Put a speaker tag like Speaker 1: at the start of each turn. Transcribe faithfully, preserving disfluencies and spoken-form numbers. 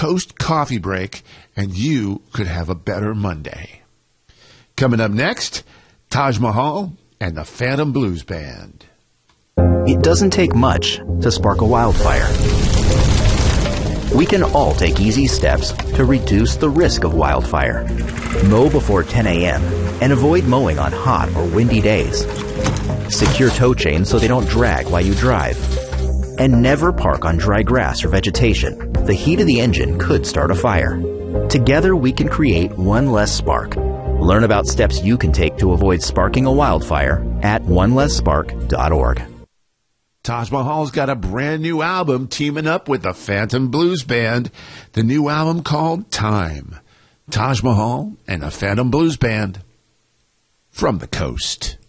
Speaker 1: Coast coffee break, and you could have a better Monday. Coming up next, Taj Mahal and the Phantom Blues Band.
Speaker 2: It doesn't take much to spark a wildfire. We can all take easy steps to reduce the risk of wildfire. Mow before ten a.m. and avoid mowing on hot or windy days. Secure tow chains so they don't drag while you drive. And never park on dry grass or vegetation. The heat of the engine could start a fire. Together we can create one less spark. Learn about steps you can take to avoid sparking a wildfire at one less spark dot org.
Speaker 1: Taj Mahal's got a brand new album teaming up with the Phantom Blues Band. The new album called Time. Taj Mahal and the Phantom Blues Band from the coast.